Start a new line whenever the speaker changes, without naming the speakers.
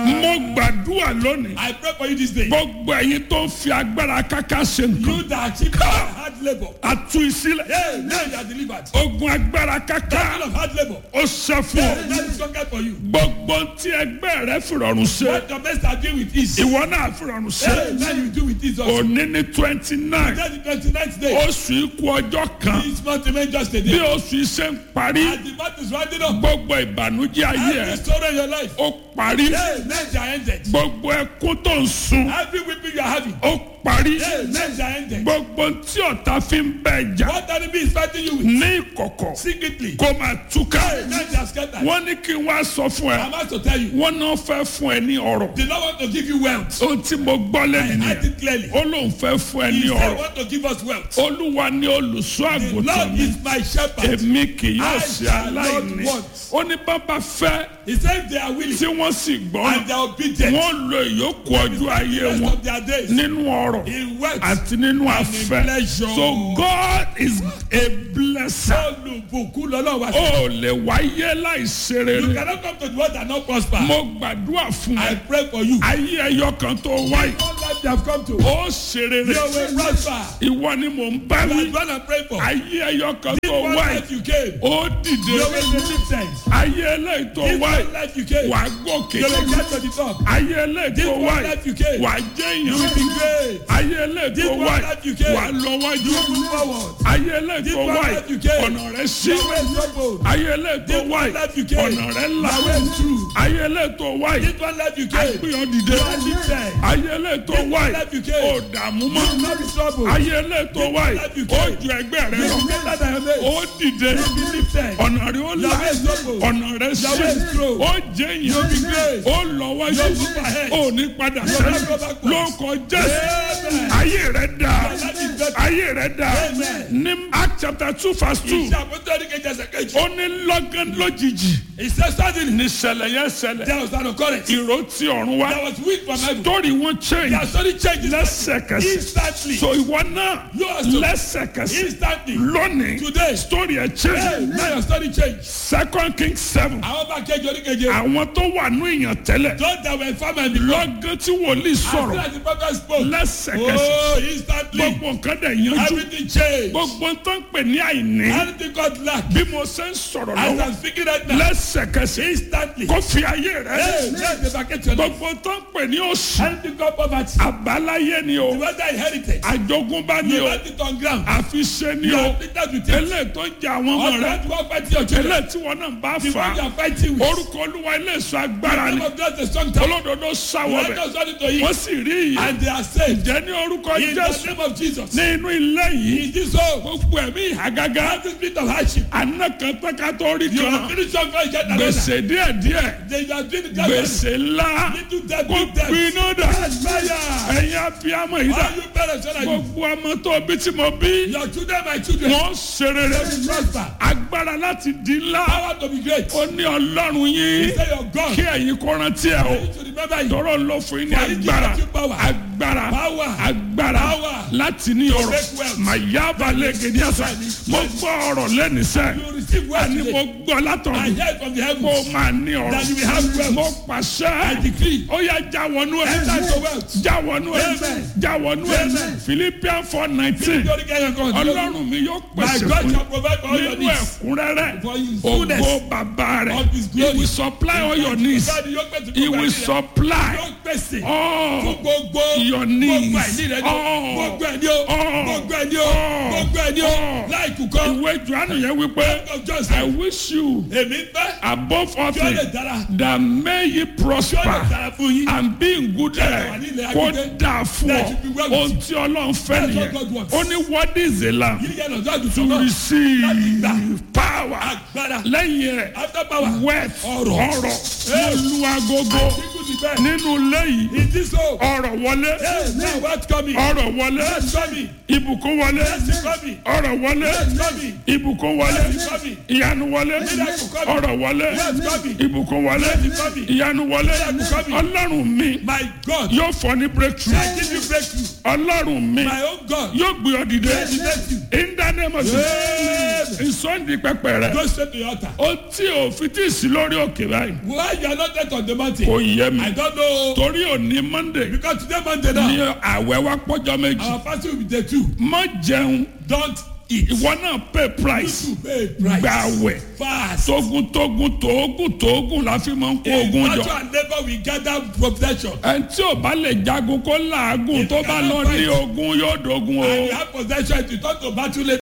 mo gbàdúrà lónìí.
I pray for you this day.
gbogbo ẹ̀yin tó ń fi agbára káká ṣe nǹkan.
You that achieve hard labor.
atu ìsílẹ̀.
Hey, now you are delivered.
ogun agbára
That
káká.
kind of hard labor.
ó ṣe fún
Hey,
ọ.
that is conquered for you.
gbogbo tí ẹgbẹ́ rẹ fìrọ̀rùn ṣe.
What your best are doing with ease.
ìwọ náà fìrọ̀rùn
Hey,
ṣe.
now you do with ease also.
òní ní 29.
That's the 29th day.
oṣù ikú ọjọ́ kan.
This month remain just a
bí
day.
oṣù yìí ṣe ń parí.
As the month is rounding up.
gbogbo ìbànújẹ́ ayé
Every
ẹ̀
story in your life.
ó parí.
Hey, nights are ended.
gbogbo ẹkún tó ń sun
Every weeping you are having.
ó parí.
Hey, nights are ended.
gbogbo tí ọ̀tá fi ń bẹ jà
What enemy is fighting you with?
ní ìkọ̀kọ̀
Secretly.
kó máa túká.
Hey, nights are scattered.
wọ́n ní kí n wá sọ fún ẹ.
I'm about to tell you.
wọ́n náà fẹ́ fún ẹ ní ọ̀rọ̀.
They don't want to give you wealth.
ohun tí mo gbọ́
I
lẹ́yìn
heard
nìyẹn.
it clearly.
ó lóun fẹ́ fún ẹ ní
He said,
ọ̀rọ̀.
want to give us wealth.
olúwa ni olùṣọ́
The
àgùntàn
Lord
mi.
is my shepherd.
èmi kì yóò
I
ṣe
shall not
aláìní.
want.
ó ní bàbá fẹ́
He said if they are willing
tí wọ́n sì gbọ́
and they are obedient.
wọ́n lo ìyókù ọjọ́ ayé
The rest
wọn
of their days
nínú ọ̀rọ̀
in wealth
àti nínú àfẹ́.
pleasure.
So God is a blesser.
olùbùkún lọ́lọ́ wa sí.
ó lè wáyé láìṣe
You
rere.
cannot come to the world and not prosper.
mo gbàdúrà fún
I
ẹ.
pray for you.
ayé ẹyọ kan tó wáyé.
All life they have come to.
ó ṣe rere.
You will prosper.
ìwọ ni mò ń bá
You are
wí.
the one I pray for.
ayé ẹyọ kan
This
tó
one
wáyé.
life you came.
ó dìde.
You will be lifted.
ayé eléyìí tó
This
wáyé.
one life you came.
wàá gòkè.
You will get to the top.
ayé eléyìí
This
tó
one
wáyé.
life you came.
wàá
You
jẹ́yàn.
will be great.
ayé eléyìí
This
tó
one
wáyé.
life you came.
wàá lọ wájú.
You move forward.
ayé eléyìí
This
tó
one
wáyé.
life you came.
ọ̀nà rẹ̀ sí.
Your way is open.
ayé eléyìí tó
This one
wáyé.
life you came.
ọ̀nà rẹ̀ là.
Your way is true.
ayé eléyìí tó wáyé.
This one life you came.
agbéyàn dìde.
You are lifted.
ayé eléyìí tó
This one
wáyé.
life you came.
ó dààmú
You will
mọ́.
not be troubled.
ayé eléyìí tó wáyé.
life you
ó
came.
ju ẹgbẹ́ rẹ
You
lọ.
will be better than your mates.
ó dìde.
You will be lifted.
ọ̀nà rẹ̀ ó là.
Your way is open.
ọ̀nà rẹ̀
Your way is
sí.
true.
ó jẹ́yàn.
You will be great.
ó lọ wájú.
You will move ahead.
ó ní padà
will
sẹ́yìn.
not go backwards.
lórúkọ Jésù.
Amen.
ayé rẹ̀ dà.
Your life is better.
ayé rẹ̀ dà.
Amen.
ní Acts chapter 2 verse 2.
Ìṣe àpótí ẹ̀ríkejì ẹsẹ̀ kejì.
ó ní lọ́gán lójijì.
He said suddenly
níṣẹ̀lẹ̀ yẹn ṣẹlẹ̀.
there was an occurrence.
ìró tí ọ̀run wá.
There was wind from heaven.
torí wọn change.
Their story changed
lẹ́sẹ̀kẹsẹ̀.
instantly.
so ìwọ náà
You also
lẹ́sẹ̀kẹsẹ̀.
instantly.
lónìí
Today.
story ẹ̀
Hey,
change.
now your story changed.
2 Kings 7.
Àwọn bá kejì oríkejì.
àwọn tó wà ní èèyàn tẹ́lẹ̀.
Those that were farmers before.
lọ́gán tí wòlíì
As soon
sọ̀rọ̀.
as the prophet spoke.
lẹ́sẹ̀kẹsẹ̀.
Oh, instantly.
gbogbo nǹkan dẹ̀ yanjú.
Everything changed.
gbogbo tó ń pè ní àìní.
Anything God lacked.
bí mo ṣe ń sọ̀rọ̀
As
lọ́wọ́.
I'm speaking right now.
lẹ́sẹ̀kẹsẹ̀.
Instantly.
kó fi ayé rẹ̀.
Hey, let the vacate your life.
gbogbo tó ń pè ní òṣì.
Anything God poverty.
àbáláyé ni o.
The weather inherited.
àjogúnbá ni
You
o.
let it on ground.
àfiṣe ni
You
o.
are afflicted with it.
eléyìí tó ń jẹ àwọn ọmọ
All
rẹ.
that work fighting your children.
eléyìí tí wọn náà bá
The
fà
one you
á.
are fighting with.
orúkọ olúwa ilé ìṣọ́ agbára
The
ni.
name of God is a strong tower.
olódodo sáwọ
Let
bẹ̀.
us run into it.
wọ́n sì rí ìyè.
And they are saved.
jẹ́ ní orúkọ
In the
Jésù.
name of Jesus.
ní inú ilé yìí.
In this home.
gbogbo ẹ̀mí ìhàgágá.
Every spirit of hardship.
àná kan tẹ́ka tó rí
You
kan.
have finished your first get another.
gbèsè díẹ̀díẹ̀.
They are doing it that way.
gbèsè ńlá.
Little debt,
kó
big debt.
gbiná dà.
Fire.
ẹ̀yin abiyamọ yìí dà.
All you parents, what are you?
gbogbo ọmọ tó bí tí mo bí.
Your children, my children.
wọ́n ṣe rere.
They will prosper.
agbára láti di ńlá.
Power to be great.
ó ní ọlọ́run yín.
Say your God.
kí ẹ̀yin kó rántí ẹ̀ o.
You should remember you.
tọrọ ló fún yín ní
For he gives
agbára.
you power.
agbára.
Power.
agbára.
Power.
láti ní ọrọ̀.
make wealth.
màyà balẹ̀ gidi àṣà. mo gbọ́ ọ̀rọ̀ lẹ́nu sẹ́.
You will receive wealth
ẹni mo
today.
gbọ́
I
látọ̀run.
heard from the
kó
heavens
máa ní
that you will
ọrọ̀.
have wealth.
mo
I
pàṣẹ.
decree.
ó yá já wọnú
Enter
ẹ̀.
into wealth.
já wọnú ẹ̀.
Amen.
já wọnú ẹ̀.
Amen.
Philippians 4:19.
Glory to God.
ọlọ́run mi yóò
My
pèsè
God
fún
shall provide for all your
nínú
needs.
ẹ̀kúnrẹ́rẹ́
For his fullness
ògo bàbá rẹ̀.
of his
He
glory.
will supply all your needs.
God, yóò pèsè
He
gbogbo
will
àìní rẹ.
supply
Yóò pèsè
all
fún gbogbo
your needs.
gbogbo àìní rẹ ni o.
All.
Gbogbo ẹ̀ ni o.
All.
Gbogbo ẹ̀ ni o.
All.
Gbogbo ẹ̀ ni o.
All.
Láì kúkọ́.
Ìwé Jòhánù yẹn wípé
Of just
I wish you
èmi fẹ́.
above all
Kí ó lè
things
dára.
that may ye
Kí ó lè
prosper
dára fún yín.
and be in good health kó dáa fún ọ ohun tí Ọlọ́run fẹ́
That's
nìyẹn.
what God wants.
Ó ní what is the lamb
Yíyẹ lọ́jọ́ àdùsọ
to
náà.
receive power
Agbára.
lẹ́yìn ẹ̀
After power.
wealth
Ọrọ̀.
mo lu agogo
Kíkú ti bẹ́ẹ̀.
nínú ilé yìí
In this home.
ọrọ̀ wọlé
Hey, now what's coming?
ọrọ̀ wọlé
What's coming?
ìbùkún wọlé
What's coming?
ọrọ̀ wọlé
What's coming?
ìbùkún wọlé
What's coming?
ìyanu wọlé ọrọ̀ wọlé
What's coming?
ìbùkún wọlé
What's coming?
ìyanu wọlé
What's coming?
ọlọ́run mi
My God.
yóò fọ ní breakthrough
I give you breakthrough.
ọlọ́run mi
My own God.
yóò gbé ọ dìde
Elevate you.
in the name of Jesus. Ìsọ̀ndì pẹpẹ rẹ.
Go straight to your altar.
Ó tí ò fi tí ì sí lórí òkè báyìí.
Why you are not yet on the mountain?
Kò yé mi.
I don't know.
Torí òní Monday.
Because today Monday now.
Ní àwẹ̀ wa pọ́jọ́ méjì.
Our fasting will be day 2.
Má jẹun.
Don't eat.
Ìwọ náà pay price.
You pay price.
Gbàwẹ̀.
Fast.
Tógun la fi máa ń kó ogun jọ.
Natural labour will gather possession.
Ẹni tí ò bá lè jagun kó làágùn tó bá lọ ní ogun yóò dogun o.
And you have possession to talk to battle later.